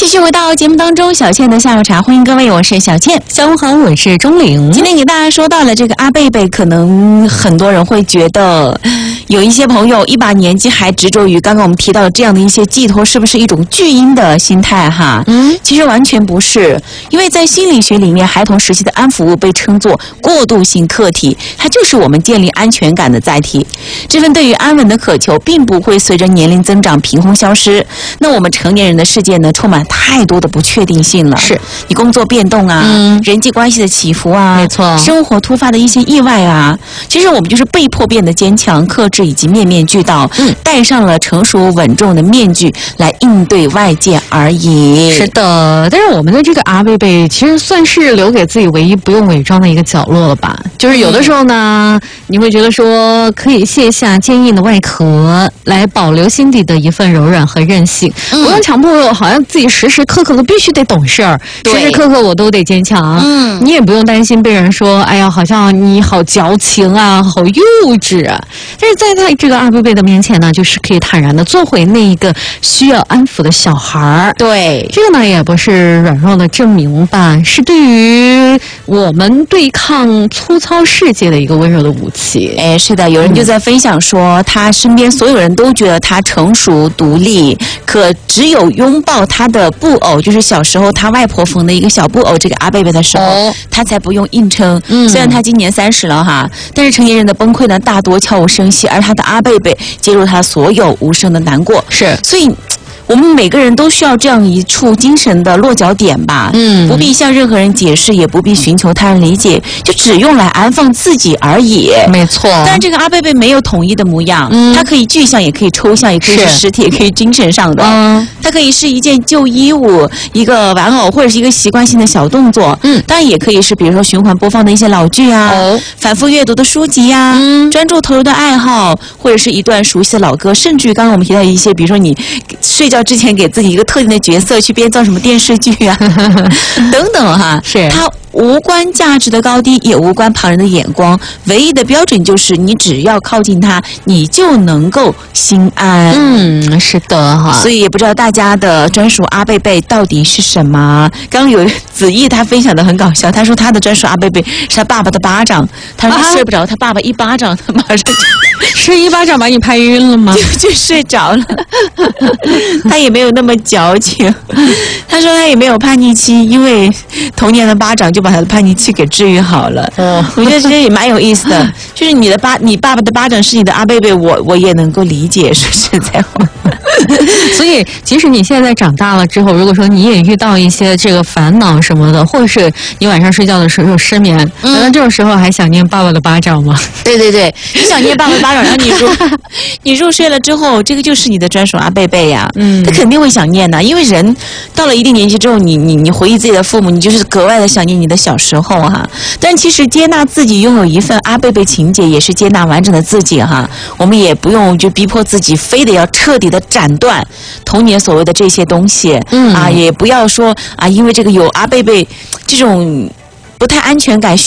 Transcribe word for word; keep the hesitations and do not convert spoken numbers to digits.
续回到节目当中，小倩的下午茶，欢迎各位，我是小倩。 下午好，我是钟玲。 今天给大家说到了这个阿贝贝，可能很多人会觉得，有一些朋友一把年纪还执着于刚刚我们提到的这样的一些寄托，是不是一种巨婴的心态哈？嗯，其实完全不是，因为在心理学里面，孩童时期的安抚物被称作过渡性客体，它就是我们建立安全感的载体。这份对于安稳的渴求，并不会随着年龄增长凭空消失。那我们成年人的世界呢，充满太多的不确定性了。 是你工作变动啊，嗯、人际关系的起伏啊， 没错， 生活突发的一些意外啊，其实我们就是被迫变得坚强、克制以及面面俱到，嗯，戴上了成熟稳重的面具来应对外界而已。 是的，但是我们的这个阿贝贝其实算是留给自己唯一不用伪装的一个角落了吧？就是有的时候呢，嗯、你会觉得说可以卸下坚硬的外壳，来保留心底的一份柔软和韧性，嗯、不用强迫好像自己时时刻刻的必须得懂事儿，时时刻刻我都得坚强。嗯，你也不用担心被人说，哎呀，好像你好矫情啊，好幼稚啊。但是在在这个阿贝贝的面前呢，就是可以坦然的做回那一个需要安抚的小孩儿。 对， 这个呢也不是软弱的证明吧，是对于我们对抗粗糙世界的一个温柔的武器。 哎，是的，有人就在分享说，他身边所有人都觉得他成熟独立，可只有拥抱他的布偶，就是小时候他外婆缝的一个小布偶，这个阿贝贝的时候，哦、他才不用硬撑。嗯，虽然他今年三十了哈，但是成年人的崩溃呢，大多悄无声息，而他的阿贝贝接住他所有无声的难过。 是， 所以我们每个人都需要这样一处精神的落脚点吧。嗯，不必向任何人解释，也不必寻求他人理解，就只用来安放自己而已。 没错。 但是这个阿贝贝没有统一的模样，嗯，它可以具象，也可以抽象，也可以是实体，也可以精神上的。嗯，它可以是一件旧衣物、一个玩偶，或者是一个习惯性的小动作。嗯，当然也可以是比如说循环播放的一些老剧啊，哦、反复阅读的书籍呀、啊，嗯，专注投入的爱好，或者是一段熟悉的老歌，甚至于刚刚我们提到一些，比如说你睡觉之前给自己一个特定的角色去编造什么电视剧啊等等哈， 是它无关价值的高低，也无关旁人的眼光，唯一的标准就是你只要靠近它，你就能够心安。 嗯，是的哈。 所以也不知道大家的专属阿贝贝到底是什么。刚刚有子毅他分享的很搞笑，他说他的专属阿贝贝是他爸爸的巴掌，他说睡不着，啊、他爸爸一巴掌，他马上就是一巴掌把你拍晕了吗？ 就就睡着了。他也没有那么矫情，他说他也没有叛逆期，因为童年的巴掌就把他的叛逆期给治愈好了。哦，我觉得这也蛮有意思的，就是你的巴，你爸爸的巴掌是你的阿贝贝，我我也能够理解，说实在话。 所以，即使你现在长大了之后，如果说你也遇到一些这个烦恼什么的，或者是你晚上睡觉的时候失眠，嗯、那这种时候还想念爸爸的巴掌吗？ 对对对，你想念爸爸的巴掌，然后你入你入睡了之后，这个就是你的专属阿贝贝呀。嗯，他肯定会想念的，因为人到了一定年纪之后，你你你回忆自己的父母，你就是格外的想念你的小时候哈。但其实接纳自己拥有一份阿贝贝情节，也是接纳完整的自己哈。我们也不用就逼迫自己，非得要彻底的斩断童年所谓的这些东西。嗯啊，也不要说啊，因为这个有阿贝贝这种不太安全感。